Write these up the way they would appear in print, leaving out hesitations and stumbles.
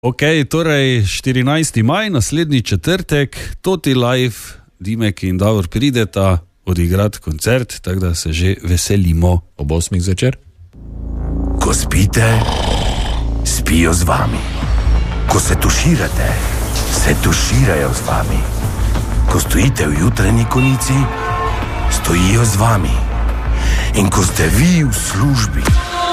Ok, torej 14. maj, naslednji četrtek, Toti Live, Dimek in Davor prideta odigrati koncert, tako da se že veselimo. Ob 8. zvečer. Ko spite, spijo z vami. Ko se tuširate, se tuširajo z vami. Ko stojite v jutranji konici, stojijo z vami. In ko ste vi v službi,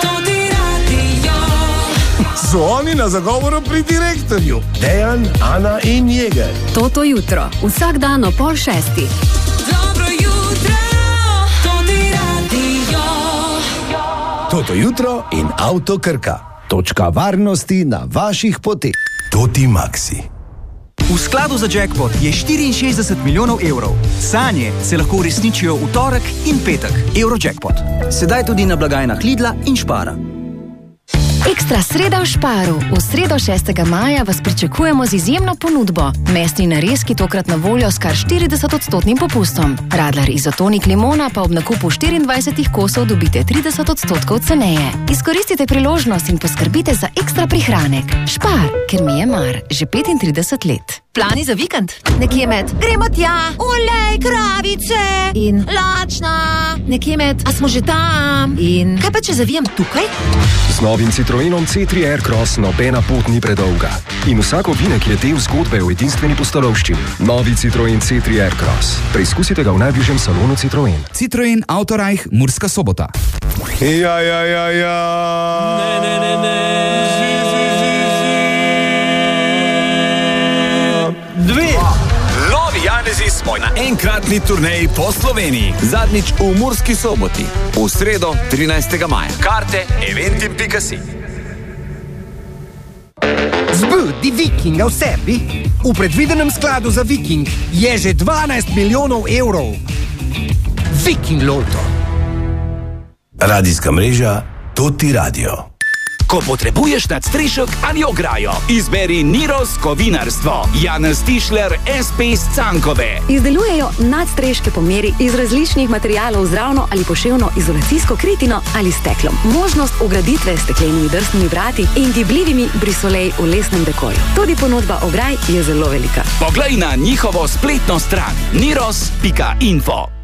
so oni na zagovoru pri direktorju. Dejan, Ana in Jeger. Toto jutro, vsak dan o 5:30. Dobro jutro, Toti radio. Toto jutro in Avto Krka. Točka varnosti na vaših poteh. Toti Maxi. V skladu za jackpot je 64 milijonov evrov. Sanje se lahko uresničijo v torek in petek. Eurojackpot. Sedaj tudi na blagajnah Lidla in Spara. Ekstra sreda v Šparu. V sredo 6. maja vas pričakujemo z izjemno ponudbo. Mesni narezki tokrat na voljo s kar 40% popustom. Radler izotonik limona pa ob nakupu 24 kosov dobite 30% ceneje. Izkoristite priložnost in poskrbite za ekstra prihranek. Špar, ker mi je mar, že 35 let. Plani za vikend? Nekje med gremo tja, olej, kravice in lačna. Nekje med, a smo že tam in kaj pa če zavijem tukaj? Z novim Citroenom C3 Aircross nobena pot ni predolga. In vsak ovinek je del zgodbe o edinstveni pustolovščini. Novi Citroen C3 Aircross. Preizkusite ga v najbližjem salonu Citroen. Citroen Autorajh, Murska Sobota. Ja. Novi Janezi smo na enkratni turneji po Sloveniji. Zadnjič v Murski Soboti. V sredo 13. maja. Karte eventim.si. Zbudi Vikinga v sebi. V predvidenem skladu za Viking je že 12 milijonov evrov. Viking Lotto. Radijska mreža Toti Radio. Ko potrebuješ nadstrešek ali ograjo, izberi Niros Kovinarstvo. Janez Tišler, SP iz Cankove. Izdelujejo nadstreške po meri iz različnih materialov z ravno ali poševno izolacijsko kritino ali steklom. Možnost vgraditve s steklenimi drsnimi vrati in gibljivimi brisolej v lesnem dekoju. Tudi ponudba ograj je zelo velika. Poglej na njihovo spletno stran niros.info.